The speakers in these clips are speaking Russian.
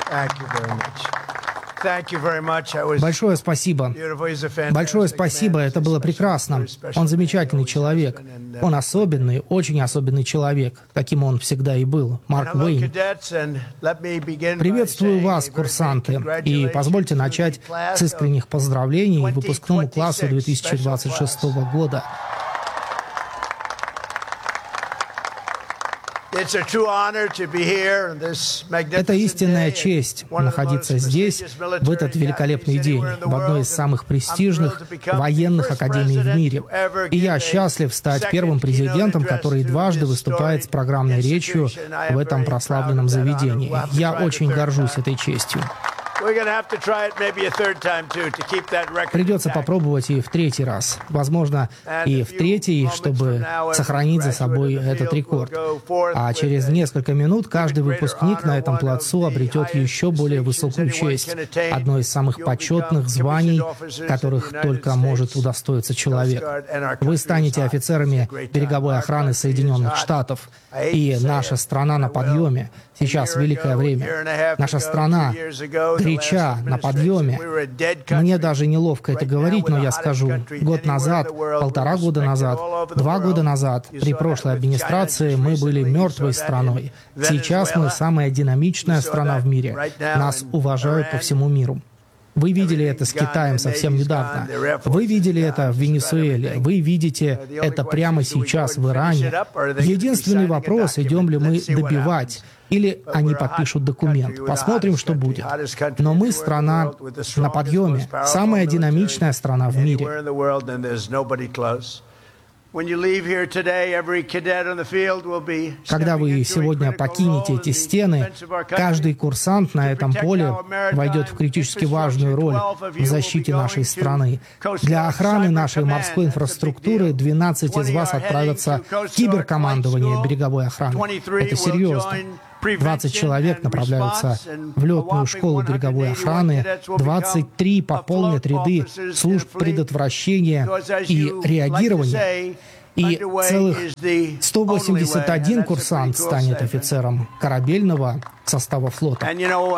Большое спасибо. Большое спасибо, это было прекрасно. Он замечательный человек. Он особенный, очень особенный человек. Таким он всегда и был. Марк Уэйн. Приветствую вас, курсанты. И позвольте начать с искренних поздравлений выпускному классу 2026 года. Это истинная честь находиться здесь в этот великолепный день, в одной из самых престижных военных академий в мире. И я счастлив стать первым президентом, который дважды выступает с программной речью в этом прославленном заведении. Я очень горжусь этой честью. Придется попробовать и в третий раз. Возможно, и в третий, чтобы сохранить за собой этот рекорд. А через несколько минут каждый выпускник на этом плацу обретет еще более высокую честь. Одно из самых почетных званий, которых только может удостоиться человек. Вы станете офицерами береговой охраны Соединенных Штатов. И наша страна на подъеме. Сейчас великое время. Наша страна горяча, на подъеме. Мне даже неловко это говорить, но я скажу. Год назад, 1,5 года назад, 2 года назад, при прошлой администрации мы были мертвой страной. Сейчас мы самая динамичная страна в мире. Нас уважают по всему миру. Вы видели это с Китаем совсем недавно. Вы видели это в Венесуэле. Вы видите это прямо сейчас в Иране. Единственный вопрос, идем ли мы добивать, или они подпишут документ. Посмотрим, что будет. Но мы страна на подъеме, самая динамичная страна в мире. Когда вы сегодня покинете эти стены, каждый курсант на этом поле войдет в критически важную роль в защите нашей страны. Для охраны нашей морской инфраструктуры 12 из вас отправятся в киберкомандование береговой охраны. Это серьезно. 20 человек направляются в летную школу береговой охраны, 23 пополнят ряды служб предотвращения и реагирования, и целых 181 курсант станет офицером корабельного состава флота.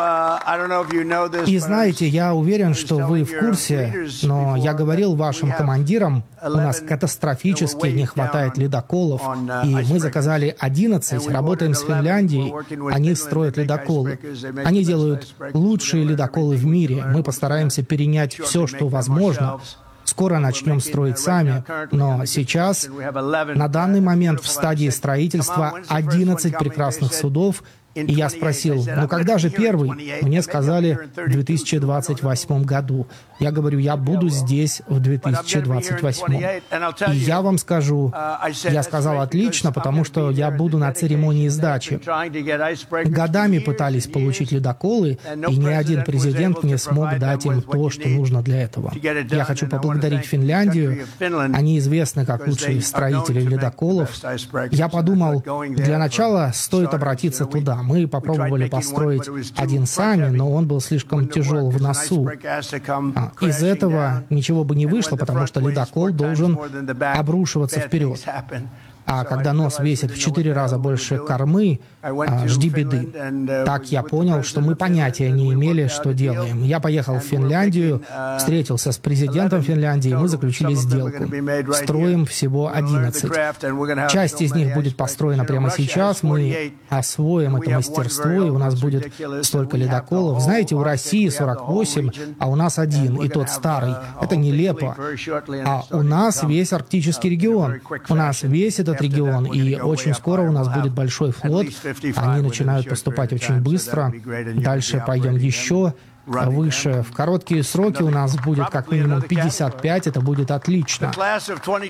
И знаете, я уверен, что вы в курсе, но я говорил вашим командирам, у нас катастрофически не хватает ледоколов, и мы заказали 11, работаем с Финляндией, они строят ледоколы. Они делают лучшие ледоколы в мире, мы постараемся перенять все, что возможно. Скоро начнем строить сами, но сейчас, на данный момент в стадии строительства 11 прекрасных судов, и я спросил, ну когда же первый? Мне сказали, в 2028 году. Я говорю, я буду здесь в 2028. И я вам скажу, я сказал отлично, потому что я буду на церемонии сдачи. Годами пытались получить ледоколы, и ни один президент не смог дать им то, что нужно для этого. Я хочу поблагодарить Финляндию. Они известны как лучшие строители ледоколов. Я подумал, для начала стоит обратиться туда. Мы попробовали построить один сами, но он был слишком тяжел в носу. Из этого ничего бы не вышло, потому что ледокол должен обрушиваться вперед. А когда нос весит в 4 раза больше кормы, жди беды. Так я понял, что мы понятия не имели, что делаем. Я поехал в Финляндию, встретился с президентом Финляндии, мы заключили сделку. Строим всего 11. Часть из них будет построена прямо сейчас, мы освоим это мастерство, и у нас будет столько ледоколов. Знаете, у России 48, а у нас 1, и тот старый. Это нелепо. А у нас весь арктический регион. У нас весь этот регион, и очень скоро у нас будет большой флот. Они начинают поступать очень быстро. Дальше пойдем еще выше. В короткие сроки у нас будет как минимум 55, это будет отлично. Класс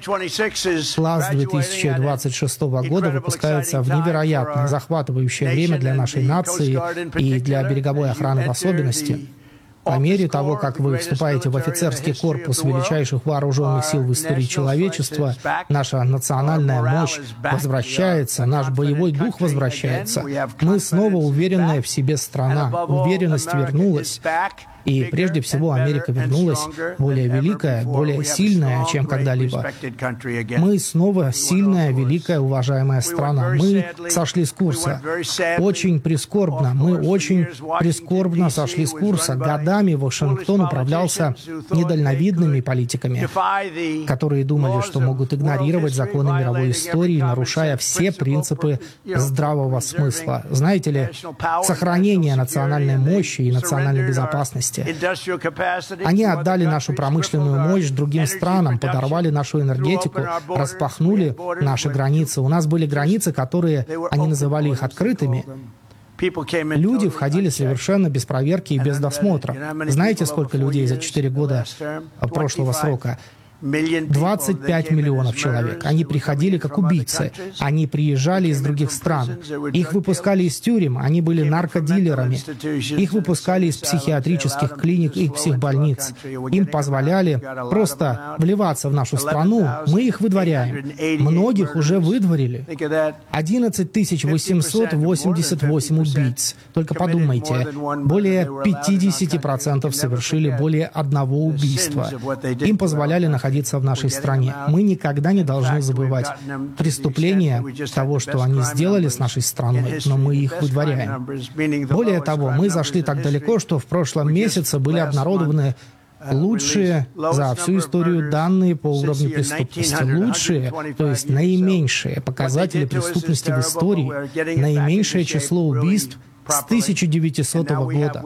2026 года выпускается в невероятно захватывающее время для нашей нации и для береговой охраны в особенности. По мере того, как вы вступаете в офицерский корпус величайших вооруженных сил в истории человечества, наша национальная мощь возвращается, наш боевой дух возвращается. Мы снова уверенная в себе страна. Уверенность вернулась. И прежде всего Америка вернулась более великая, более сильная, чем когда-либо. Мы снова сильная, великая, уважаемая страна. Мы сошли с курса. Очень прискорбно. Мы очень прискорбно сошли с курса. Годами Вашингтон управлялся недальновидными политиками, которые думали, что могут игнорировать законы мировой истории, нарушая все принципы здравого смысла. Знаете ли, сохранение национальной мощи и национальной безопасности. Они отдали нашу промышленную мощь другим странам, подорвали нашу энергетику, распахнули наши границы. У нас были границы, которые, они называли их открытыми. Люди входили совершенно без проверки и без досмотра. Знаете, сколько людей за 4 года прошлого срока? 25 миллионов человек. Они приходили как убийцы. Они приезжали из других стран. Их выпускали из тюрем. Они были наркодилерами. Их выпускали из психиатрических клиник и психбольниц. Им позволяли просто вливаться в нашу страну. Мы их выдворяем. Многих уже выдворили. 11 888 убийц. Только подумайте, более 50% совершили более одного убийства. Им позволяли находиться в нашей стране. Мы никогда не должны забывать преступления того, что они сделали с нашей страной, но мы их выдворяем. Более того, мы зашли так далеко, что в прошлом месяце были обнародованы лучшие за всю историю данные по уровню преступности. Лучшие, то есть наименьшие показатели преступности в истории, наименьшее число убийств с 1900 года.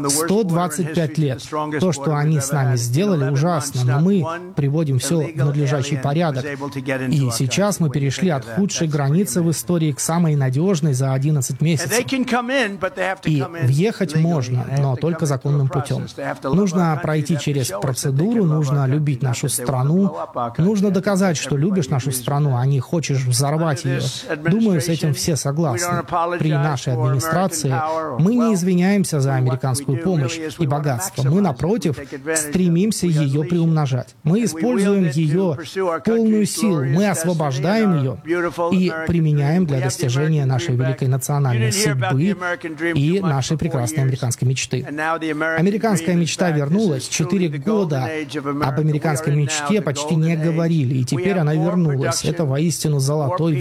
125 лет. То, что они с нами сделали, ужасно, но мы приводим все в надлежащий порядок. И сейчас мы перешли от худшей границы в истории к самой надежной за 11 месяцев. И въехать можно, но только законным путем. Нужно пройти через процедуру, нужно любить нашу страну, нужно доказать, что любишь нашу страну, а не хочешь взорвать ее. Думаю, с этим все согласны. При нашей администрации мы не извиняемся за американскую помощь и богатство. Мы, напротив, стремимся ее приумножать. Мы используем ее полную силу. Мы освобождаем ее и применяем для достижения нашей великой национальной судьбы и нашей прекрасной американской мечты. Американская мечта вернулась. 4 года об американской мечте почти не говорили, и теперь она вернулась. Это воистину золотой